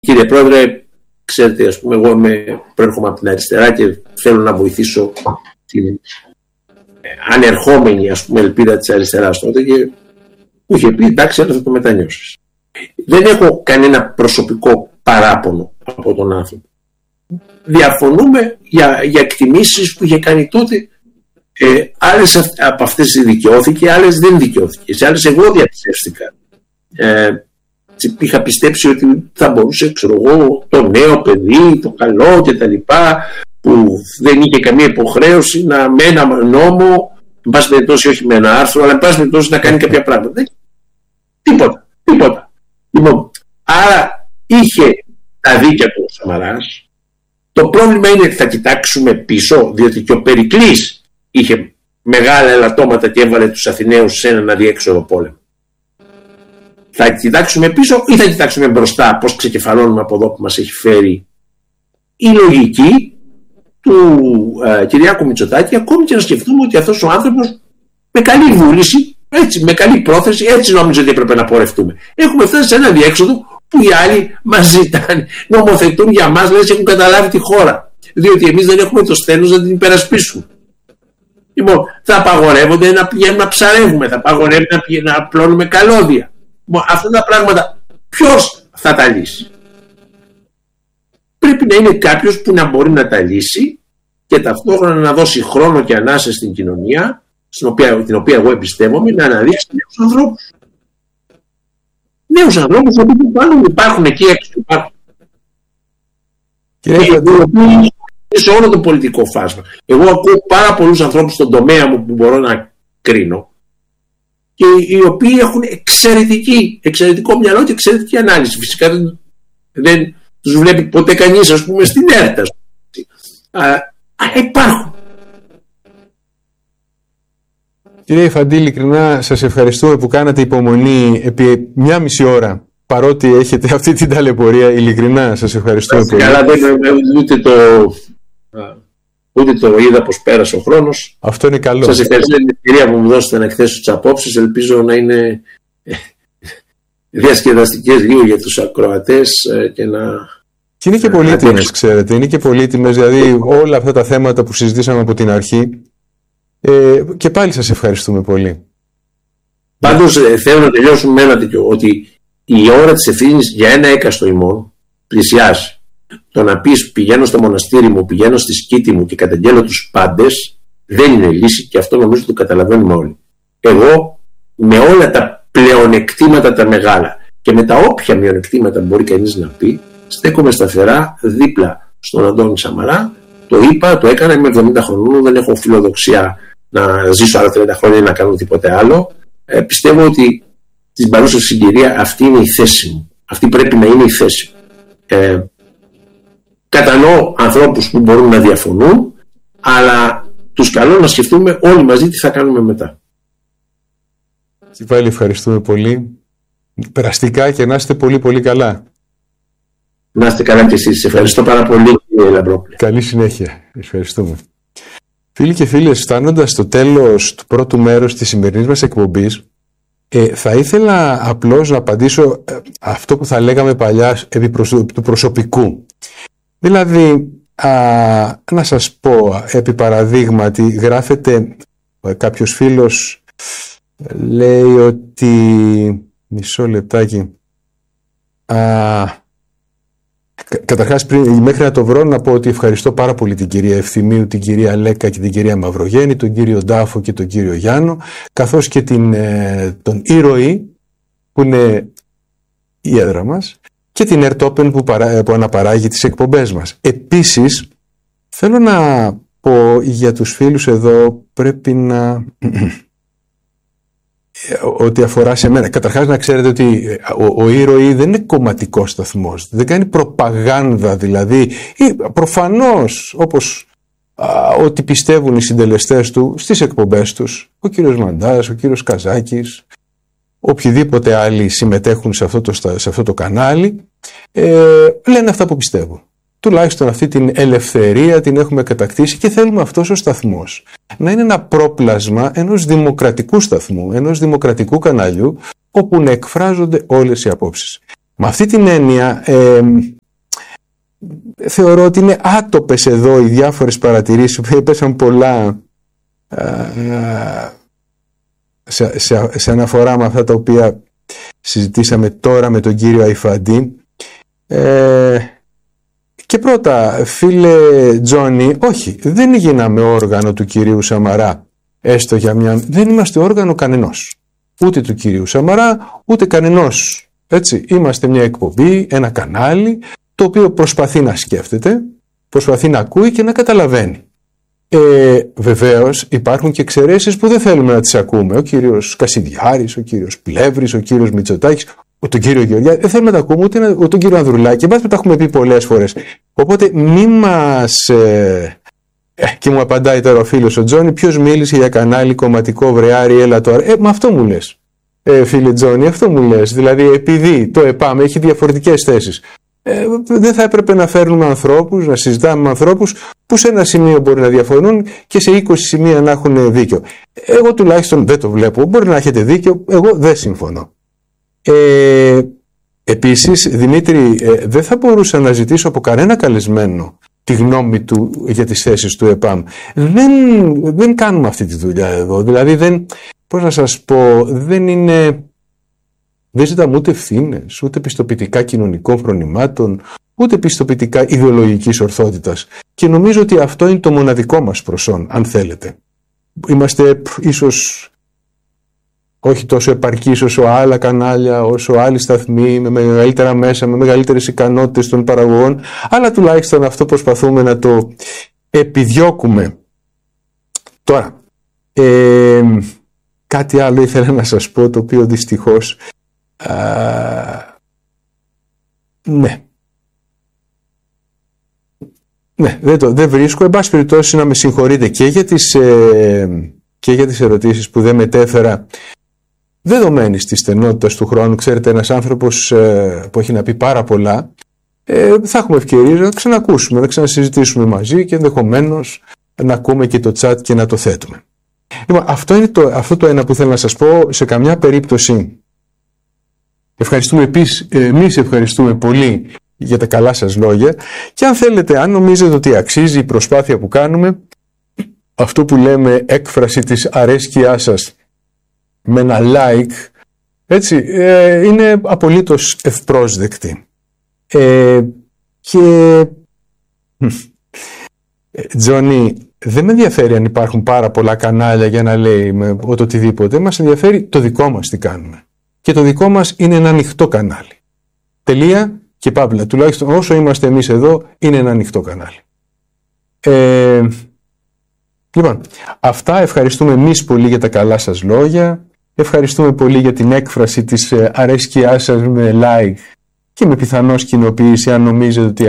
Κύριε Πρόεδρε, ξέρετε, ας πούμε, εγώ προέρχομαι από την αριστερά και θέλω να βοηθήσω την ανερχόμενη, ας πούμε, ελπίδα της αριστεράς τότε, και μου είχε πει εντάξει, αλλά θα το μετανιώσεις. Δεν έχω κανένα προσωπικό παράπονο από τον άνθρωπο. Διαφωνούμε για εκτιμήσεις που είχε κάνει τότε. Άλλες από αυτές δικαιώθηκε, άλλες δεν δικαιώθηκε. Σε άλλες εγώ διαψεύστηκα. Είχα πιστέψει ότι θα μπορούσε, ξέρω εγώ, το νέο παιδί, το καλό κτλ., που δεν είχε καμία υποχρέωση με ένα νόμο, εν πάση περιπτώσει όχι με ένα άρθρο, αλλά εν πάση περιπτώσει να κάνει κάποια πράγματα. Τίποτα. Λοιπόν, άρα είχε τα δίκαια του ο Σαμαράς. Το πρόβλημα είναι ότι θα κοιτάξουμε πίσω, διότι και ο Περικλής είχε μεγάλα ελαττώματα και έβαλε τους Αθηναίους σε έναν αδιέξοδο πόλεμο. Θα κοιτάξουμε πίσω ή θα κοιτάξουμε μπροστά, πώς ξεκεφαλώνουμε από εδώ που μας έχει φέρει η λογική του Κυριάκου Μητσοτάκη, ακόμη και να σκεφτούμε ότι αυτός ο άνθρωπος με καλή βούληση, έτσι, με καλή πρόθεση, έτσι νόμιζε ότι έπρεπε να πορευτούμε. Έχουμε φτάσει σε ένα διέξοδο που οι άλλοι μας ζητάνε, νομοθετούν για μας, λες έχουν καταλάβει τη χώρα, διότι εμείς δεν έχουμε το στένος να την υπερασπίσουμε. Λοιπόν, θα απαγορεύονται να πηγαίνουμε να ψαρεύουμε, θα απαγορεύονται να απλώνουμε καλώδια. Αυτά τα πράγματα ποιος θα τα λύσει? Πρέπει να είναι κάποιος που να μπορεί να τα λύσει και ταυτόχρονα να δώσει χρόνο και ανάσα στην κοινωνία, την οποία εγώ εμπιστεύομαι, να αναδείξει νέους ανθρώπους. Νέους ανθρώπους που υπάρχουν εκεί έξω. Σε όλο το πολιτικό φάσμα. Εγώ ακούω πάρα πολλούς ανθρώπους στον τομέα μου που μπορώ να κρίνω, και οι οποίοι έχουν εξαιρετικό μυαλό και εξαιρετική ανάλυση. Φυσικά δεν τους βλέπει ποτέ κανείς, ας πούμε, στην έρτα. Υπάρχουν. Κύριε Ιφαντή, ειλικρινά σας ευχαριστούμε που κάνατε υπομονή επί 1,5 ώρα, παρότι έχετε αυτή την ταλαιπωρία. Ειλικρινά σας ευχαριστούμε πολύ. Καλά, ούτε το είδα πως πέρασε ο χρόνος. Αυτό είναι καλό. Σας ευχαριστώ για την ευκαιρία που μου δώσετε να εκθέσω τις απόψεις. Ελπίζω να είναι διασκεδαστικές λίγο για τους ακροατές και να... Και είναι και πολύτιμες, ξέρετε. Είναι και πολύτιμες, δηλαδή όλα αυτά τα θέματα που συζητήσαμε από την αρχή. Και πάλι σας ευχαριστούμε πολύ. Πάντως θέλω να τελειώσουμε με ένα τέτοιο, ότι η ώρα της ευθύνης για ένα έκαστο ημών πλησιάζει. Το να πεις πηγαίνω στο μοναστήρι μου, πηγαίνω στη σκήτη μου και καταγγέλω τους πάντες, δεν είναι λύση, και αυτό νομίζω το καταλαβαίνουμε όλοι. Εγώ με όλα τα πλεονεκτήματα τα μεγάλα και με τα όποια μειονεκτήματα μπορεί κανείς να πει, στέκομαι σταθερά δίπλα στον Αντώνη Σαμαρά. Το είπα, το έκανα, είμαι 70 χρονών, δεν έχω φιλοδοξία να ζήσω άλλα 30 χρόνια ή να κάνω τίποτε άλλο. Πιστεύω ότι στην παρούσα συγκυρία αυτή είναι η θέση μου. Αυτή πρέπει να είναι η θέση μου. Κατανοώ ανθρώπους που μπορούν να διαφωνούν, αλλά τους καλώ να σκεφτούμε όλοι μαζί τι θα κάνουμε μετά. Και πάλι ευχαριστούμε πολύ. Περαστικά και να είστε πολύ πολύ καλά. Να είστε καλά και εσείς. Ευχαριστώ πάρα πολύ, κύριε Λαμπρόπουλε. Καλή συνέχεια. Ευχαριστούμε. Φίλοι και φίλες, φτάνοντας στο τέλος του πρώτου μέρους της σημερινής μας εκπομπής, θα ήθελα απλώς να απαντήσω αυτό που θα λέγαμε παλιά επί του προσωπικού. Δηλαδή, να σας πω, επί παραδείγματι, γράφεται κάποιος φίλος, λέει ότι, μισό λεπτάκι, καταρχάς μέχρι να το βρω να πω ότι ευχαριστώ πάρα πολύ την κυρία Ευθυμίου, την κυρία Λέκα και την κυρία Μαυρογέννη, τον κύριο Ντάφο και τον κύριο Γιάννο, καθώς και τον Ήρωη που είναι η έδρα μας, και την Ερτόπεν που αναπαράγει τις εκπομπές μας. Επίσης, θέλω να πω για τους φίλους εδώ, πρέπει να... ότι αφορά σε μένα. Καταρχάς να ξέρετε ότι ο Ήρωη δεν είναι κομματικός σταθμός, δεν κάνει προπαγάνδα δηλαδή, προφανώς όπως ότι πιστεύουν οι συντελεστές του στις εκπομπές τους, ο κύριος Μαντάς, ο κύριος Καζάκης, οποιοδήποτε άλλοι συμμετέχουν σε αυτό το κανάλι, λένε αυτά που πιστεύουν. Τουλάχιστον αυτή την ελευθερία την έχουμε κατακτήσει και θέλουμε αυτός ο σταθμός να είναι ένα πρόπλασμα ενός δημοκρατικού σταθμού, ενός δημοκρατικού καναλιού, όπου να εκφράζονται όλες οι απόψεις. Με αυτή την έννοια θεωρώ ότι είναι άτοπες εδώ οι διάφορες παρατηρήσεις που έπεσαν πολλά σε αναφορά με αυτά τα οποία συζητήσαμε τώρα με τον κύριο Αϊφαντή. Και πρώτα, φίλε Τζόνι, όχι, δεν γίναμε όργανο του κυρίου Σαμαρά, έστω για μια... Δεν είμαστε όργανο κανενός, ούτε του κυρίου Σαμαρά, ούτε κανενός, έτσι. Είμαστε μια εκπομπή, ένα κανάλι, το οποίο προσπαθεί να σκέφτεται, προσπαθεί να ακούει και να καταλαβαίνει. Βεβαίως υπάρχουν και εξαιρέσεις που δεν θέλουμε να τις ακούμε. Ο κύριος Κασιδιάρης, ο κύριος Πλεύρης, ο κύριος Μητσοτάκης, τον κύριο Γεωργιάδη, δεν θέλουμε να τα ακούμε ούτε τον κύριο Ανδρουλάκη. Εμάς τα έχουμε πει πολλές φορές. Οπότε μη μας... και μου απαντάει τώρα ο φίλος ο Τζόνι, ποιος μίλησε για κανάλι κομματικό, βρεάρι, έλα τώρα. Μα αυτό μου λες, φίλε Τζόνι, αυτό μου λες. Δηλαδή επειδή το ΕΠΑΜ έχει διαφορετικές θέσεις, δεν θα έπρεπε να φέρνουμε ανθρώπους, να συζητάμε με ανθρώπους που σε ένα σημείο μπορεί να διαφωνούν και σε 20 σημεία να έχουν δίκιο. Εγώ τουλάχιστον δεν το βλέπω. Μπορεί να έχετε δίκιο, εγώ δεν συμφωνώ. Επίσης, Δημήτρη, δεν θα μπορούσα να ζητήσω από κανένα καλεσμένο τη γνώμη του για τις θέσεις του ΕΠΑΜ. Δεν κάνουμε αυτή τη δουλειά εδώ. Δηλαδή, πώς να σας πω, δεν ζητάμε ούτε ευθύνες, ούτε πιστοποιητικά κοινωνικών φρονημάτων, ούτε πιστοποιητικά ιδεολογικής ορθότητας. Και νομίζω ότι αυτό είναι το μοναδικό μας προσόν, αν θέλετε. Είμαστε ίσως όχι τόσο επαρκείς όσο άλλα κανάλια, όσο άλλοι σταθμοί, με μεγαλύτερα μέσα, με μεγαλύτερες ικανότητες των παραγωγών, αλλά τουλάχιστον αυτό προσπαθούμε να το επιδιώκουμε. Τώρα, κάτι άλλο ήθελα να σας πω, το οποίο δυστυχώς δεν βρίσκω. Εν πάση περιπτώσει, να με συγχωρείτε και για τις ερωτήσεις που δεν μετέφερα, δεδομένης της στενότητας του χρόνου. Ξέρετε, ένας άνθρωπος που έχει να πει πάρα πολλά, θα έχουμε ευκαιρία να ξανακούσουμε, να ξανασυζητήσουμε μαζί και ενδεχομένως να ακούμε και το chat και να το θέτουμε. Λοιπόν, αυτό το ένα που θέλω να σας πω. Σε καμιά περίπτωση εμείς ευχαριστούμε πολύ για τα καλά σας λόγια, και αν θέλετε, αν νομίζετε ότι αξίζει η προσπάθεια που κάνουμε, αυτό που λέμε έκφραση της αρέσκειάς σας με ένα like, έτσι, είναι απολύτως ευπρόσδεκτη. Και Τζόνι, δεν με ενδιαφέρει αν υπάρχουν πάρα πολλά κανάλια για να λέει με οτιδήποτε. Μας ενδιαφέρει το δικό μας τι κάνουμε. Και το δικό μας είναι ένα ανοιχτό κανάλι. Τελεία και παύλα. Τουλάχιστον όσο είμαστε εμείς εδώ, είναι ένα ανοιχτό κανάλι. Λοιπόν, αυτά. Ευχαριστούμε εμείς πολύ για τα καλά σας λόγια. Ευχαριστούμε πολύ για την έκφραση της αρέσκειάς σας με like και με πιθανώς κοινοποίηση, αν νομίζετε ότι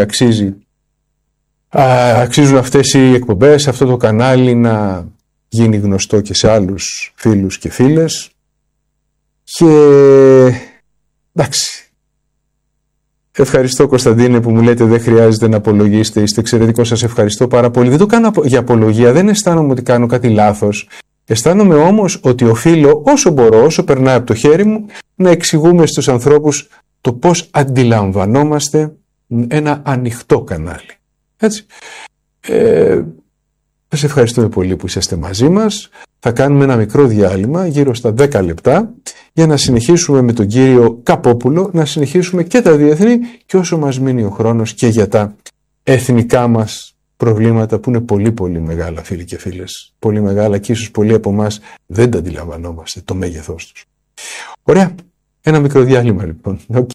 αξίζουν αυτές οι εκπομπές, αυτό το κανάλι να γίνει γνωστό και σε άλλους φίλους και φίλες. Και εντάξει, ευχαριστώ Κωνσταντίνε που μου λέτε δεν χρειάζεται να απολογήσετε, είστε εξαιρετικό, σας ευχαριστώ πάρα πολύ. Δεν το κάνω για απολογία, δεν αισθάνομαι ότι κάνω κάτι λάθος. Αισθάνομαι όμως ότι οφείλω όσο μπορώ, όσο περνάει από το χέρι μου, να εξηγούμε στους ανθρώπους το πώς αντιλαμβανόμαστε ένα ανοιχτό κανάλι. Έτσι. Σας ευχαριστούμε πολύ που είσαστε μαζί μας. Θα κάνουμε ένα μικρό διάλειμμα, γύρω στα 10 λεπτά, για να συνεχίσουμε με τον κύριο Καπόπουλο, να συνεχίσουμε και τα διεθνή και όσο μας μείνει ο χρόνος και για τα εθνικά μας προβλήματα, που είναι πολύ πολύ μεγάλα, φίλοι και φίλες. Πολύ μεγάλα και ίσως πολλοί από εμάς δεν τα αντιλαμβανόμαστε το μέγεθός τους. Ωραία. Ένα μικρό διάλειμμα λοιπόν. Οκ.